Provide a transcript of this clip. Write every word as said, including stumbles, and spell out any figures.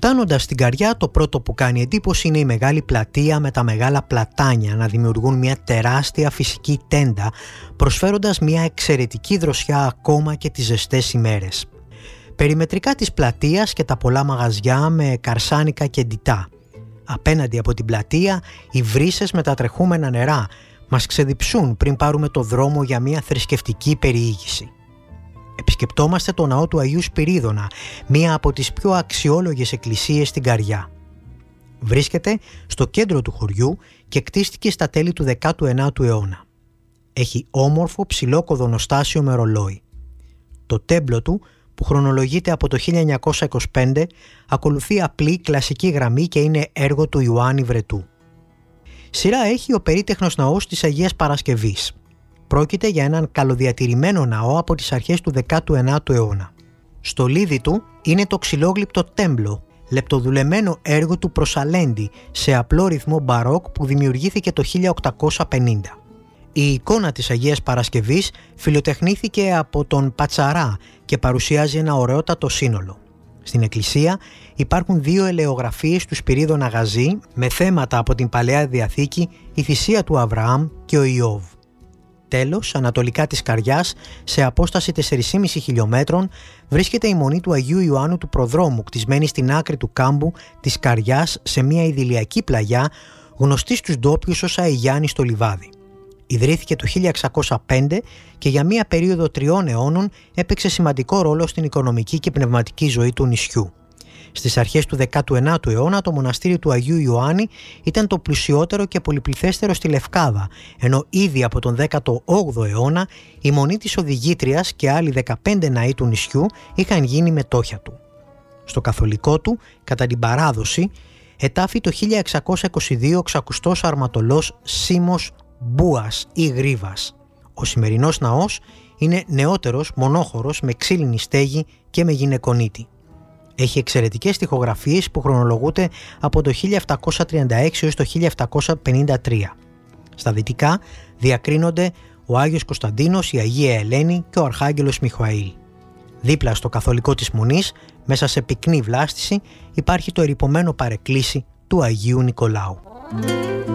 Φτάνοντας στην Καριά, το πρώτο που κάνει εντύπωση είναι η μεγάλη πλατεία με τα μεγάλα πλατάνια να δημιουργούν μια τεράστια φυσική τέντα, προσφέροντας μια εξαιρετική δροσιά ακόμα και τις ζεστές ημέρες. Περιμετρικά της πλατείας και τα πολλά μαγαζιά με καρσάνικα και ντυτά. Απέναντι από την πλατεία, οι βρύσες με τα τρεχούμενα νερά μας ξεδιψούν πριν πάρουμε το δρόμο για μια θρησκευτική περιήγηση. Επισκεπτόμαστε το ναό του Αγίου Σπυρίδωνα, μία από τις πιο αξιόλογες εκκλησίες στην Καριά. Βρίσκεται στο κέντρο του χωριού και κτίστηκε στα τέλη του δέκατου ενάτου αιώνα. Έχει όμορφο ψηλό κοδωνοστάσιο με ρολόι. Το τέμπλο του, που χρονολογείται από το χίλια εννιακόσια είκοσι πέντε, ακολουθεί απλή κλασική γραμμή και είναι έργο του Ιωάννη Βρετού. Σειρά έχει ο περίτεχνος ναός της Αγίας Παρασκευής. Πρόκειται για έναν καλοδιατηρημένο ναό από τις αρχές του δέκατου ενάτου αιώνα. Στολίδι του είναι το ξυλόγλυπτο τέμπλο, λεπτοδουλεμένο έργο του Προσαλέντη σε απλό ρυθμό μπαρόκ που δημιουργήθηκε το χίλια οκτακόσια πενήντα. Η εικόνα της Αγίας Παρασκευής φιλοτεχνήθηκε από τον Πατσαρά και παρουσιάζει ένα ωραιότατο σύνολο. Στην εκκλησία υπάρχουν δύο ελεογραφίες του Σπυρίδωνα Γαζή με θέματα από την Παλαιά Διαθήκη, η θυσία του Αβραάμ και ο Ιώβ. Τέλος, ανατολικά της Καριάς, σε απόσταση τέσσερα κόμμα πέντε χιλιόμετρων, βρίσκεται η μονή του Αγίου Ιωάννου του Προδρόμου, κτισμένη στην άκρη του κάμπου της Καριάς σε μια ιδηλιακή πλαγιά, γνωστή στους ντόπιους ως Αϊγιάννη στο Λιβάδι. Ιδρύθηκε το χίλια εξακόσια πέντε και για μία περίοδο τριών αιώνων έπαιξε σημαντικό ρόλο στην οικονομική και πνευματική ζωή του νησιού. Στις αρχές του δέκατου ενάτου αιώνα το μοναστήρι του Αγίου Ιωάννη ήταν το πλουσιότερο και πολυπληθέστερο στη Λευκάδα, ενώ ήδη από τον δέκατο όγδοο αιώνα η μονή της οδηγήτριας και άλλοι δεκαπέντε ναοί του νησιού είχαν γίνει μετόχια του. Στο καθολικό του, κατά την παράδοση, ετάφη το χίλια εξακόσια είκοσι δύο ο ξακουστός αρματολός Σίμος Μπούας ή Γρίβας. Ο σημερινός ναός είναι νεότερος, μονόχωρος, με ξύλινη στέγη και με γυναικονίτη. Έχει εξαιρετικές στιχογραφίες που χρονολογούνται από το χίλια επτακόσια τριάντα έξι έως το χίλια επτακόσια πενήντα τρία. Στα δυτικά διακρίνονται ο Άγιος Κωνσταντίνος, η Αγία Ελένη και ο Αρχάγγελος Μιχαήλ. Δίπλα στο καθολικό της μονής, μέσα σε πυκνή βλάστηση, υπάρχει το ερειπωμένο παρεκκλήσι του Αγίου Νικολάου.